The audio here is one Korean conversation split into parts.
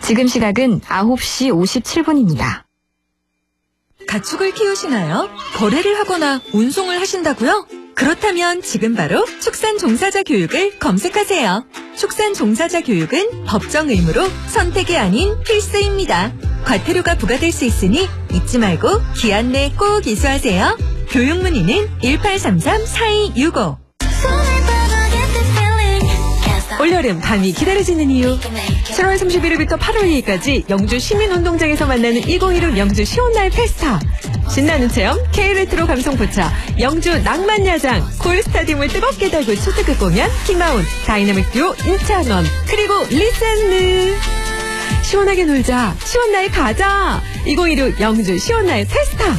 지금 시각은 9시 57분입니다. 가축을 키우시나요? 거래를 하거나 운송을 하신다고요? 그렇다면 지금 바로 축산종사자 교육을 검색하세요. 축산종사자 교육은 법정 의무로 선택이 아닌 필수입니다. 과태료가 부과될 수 있으니 잊지 말고 기한 내에 꼭 이수하세요. 교육 문의는 1833-4265. 올여름 밤이 기다려지는 이유. 7월 31일부터 8월 2일까지 영주 시민운동장에서 만나는 2016 영주 시온나의 페스타. 신나는 체험, K레트로 감성 포차, 영주 낭만야장, 골스타디움을 뜨겁게 달고 초특급 공연, 킹마운, 다이나믹 듀오 임찬원, 그리고 리센느. 시원하게 놀자, 시온나에 가자. 2016 영주 시온나의 페스타.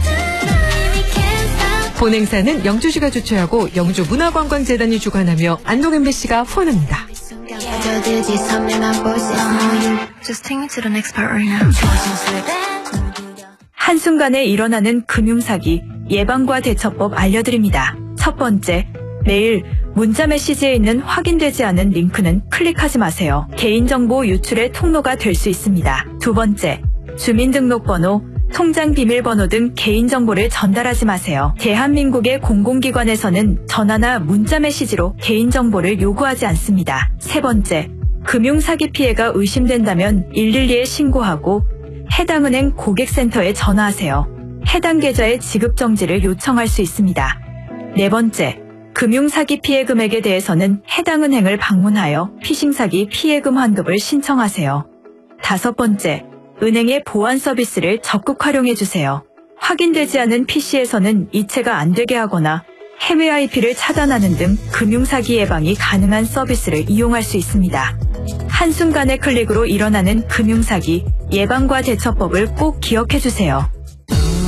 본 행사는 영주시가 주최하고 영주문화관광재단이 주관하며 안동MBC가 후원합니다. 한순간에 일어나는 금융사기, 예방과 대처법 알려드립니다. 첫 번째, 매일 문자 메시지에 있는 확인되지 않은 링크는 클릭하지 마세요. 개인정보 유출의 통로가 될 수 있습니다. 두 번째, 주민등록번호, 통장 비밀번호 등 개인정보를 전달하지 마세요. 대한민국의 공공기관에서는 전화나 문자 메시지로 개인정보를 요구하지 않습니다. 세 번째, 금융사기 피해가 의심된다면 112에 신고하고 해당 은행 고객센터에 전화하세요. 해당 계좌의 지급정지를 요청할 수 있습니다. 네 번째, 금융사기 피해 금액에 대해서는 해당 은행을 방문하여 피싱사기 피해금 환급을 신청하세요. 다섯 번째, 은행의 보안 서비스를 적극 활용해주세요. 확인되지 않은 PC에서는 이체가 안 되게 하거나 해외 IP를 차단하는 등 금융사기 예방이 가능한 서비스를 이용할 수 있습니다. 한순간의 클릭으로 일어나는 금융사기, 예방과 대처법을 꼭 기억해주세요.